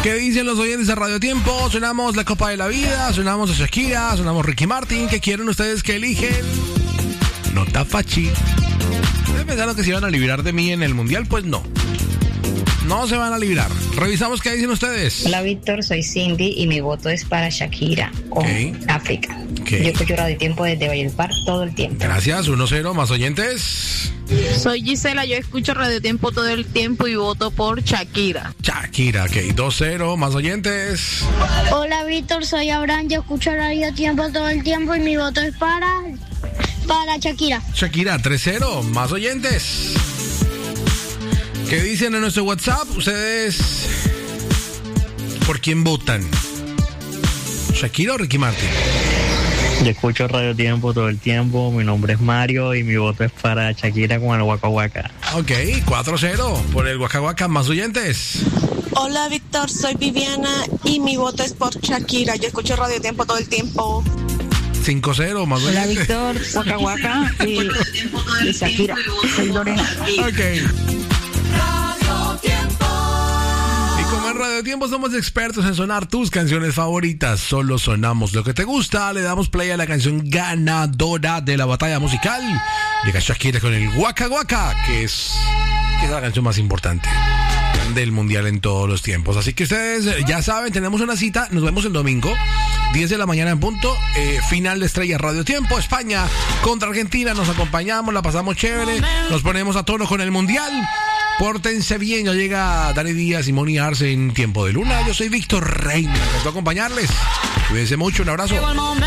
¿Qué dicen los oyentes de Radio Tiempo? Sonamos La Copa de la Vida, sonamos a Shakira, sonamos Ricky Martin. ¿Qué quieren ustedes que eligen? Nota fachi. ¿Ustedes pensaron que se iban a librar de mí en el Mundial? Pues no. No se van a librar. Revisamos qué dicen ustedes. Hola Víctor, soy Cindy y mi voto es para Shakira o África. Yo escucho Radio Tiempo desde Valledupar todo el tiempo. Gracias, 1-0, más oyentes. Soy Gisela, yo escucho Radio Tiempo todo el tiempo y voto por Shakira. Shakira, 2-0, más oyentes. Hola Víctor, soy Abraham, yo escucho Radio Tiempo todo el tiempo y mi voto es para Shakira. Shakira, 3-0, más oyentes. ¿Qué dicen en nuestro WhatsApp? ¿Ustedes por quién votan? ¿Shakira o Ricky Martin? Yo escucho Radio Tiempo todo el tiempo, mi nombre es Mario y mi voto es para Shakira con el Waka Waka. Ok, 4-0 por el Waka Waka, más oyentes. Hola Víctor, soy Viviana y mi voto es por Shakira, yo escucho Radio Tiempo todo el tiempo. 5-0, más oyentes. Hola Víctor, Waka Waka y Shakira, soy Lorena. Ok. En Radio Tiempo somos expertos en sonar tus canciones favoritas. Solo sonamos lo que te gusta. Le damos play a la canción ganadora de la batalla musical. Llega Shakira con el Waka Waka, que es la canción más importante del mundial en todos los tiempos. Así que ustedes ya saben, tenemos una cita. Nos vemos el domingo, 10 de la mañana en punto. Final de Estrella Radio Tiempo, España contra Argentina. Nos acompañamos, la pasamos chévere. Nos ponemos a tono con el mundial. Pórtense bien, ya llega Dani Díaz y Moni Arce en Tiempo de Luna. Yo soy Víctor Reina, me encantó acompañarles. Cuídense mucho, un abrazo.